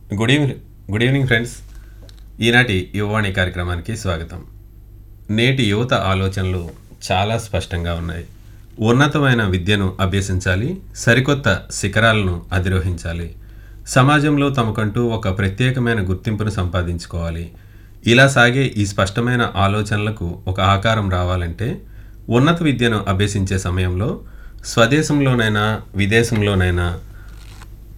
Good evening good evening friends. ఈనాటి యువవాణి కార్యక్రమానికి స్వాగతం. నేటి యువత ఆలోచనలు చాలా స్పష్టంగా ఉన్నాయి. ఉన్నతమైన విద్యను అభ్యసించాలి, సరికొత్త శిఖరాలను అధిరోహించాలి, సమాజంలో తమకంటూ ఒక ప్రత్యేకమైన గుర్తింపును సంపాదించుకోవాలి. ఇలా సాగే ఈ స్పష్టమైన ఆలోచనలకు ఒక ఆకారం రావాలంటే ఉన్నత విద్యను అభ్యసించే సమయంలో స్వదేశంలోనైనా విదేశంలోనైనా